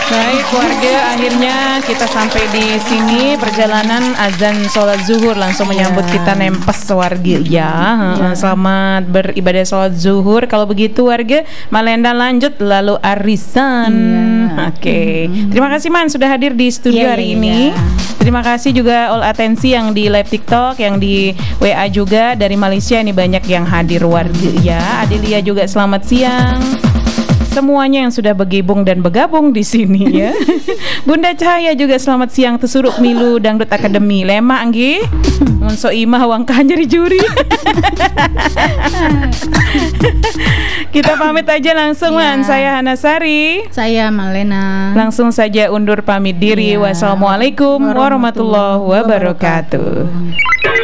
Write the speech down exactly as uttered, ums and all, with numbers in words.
Baik warga, akhirnya kita sampai di sini perjalanan azan sholat zuhur langsung menyambut kita nempes warga ya. Ya. Selamat beribadah sholat zuhur. Kalau begitu warga, Malenda lanjut lalu arisan. Ya. Oke, okay. hmm. Terima kasih Man sudah hadir di studio ya, hari ya, ini. Ya. Terima kasih juga all atensi yang di live TikTok, yang di W A juga dari Malaysia ini banyak yang hadir warga ya. Adelia juga selamat siang. Semuanya yang sudah bergabung dan bergabung di sini ya. Bunda Cahaya juga selamat siang. Tesuruk Milu Dangdut Akademi. Lema anggi. Munso imah wangkah jadi juri. Kita pamit aja langsung ya. Man. Saya Hana Sari. Saya Malena. Langsung saja undur pamit diri. Ya. Wassalamualaikum warahmatullahi wabarakatuh.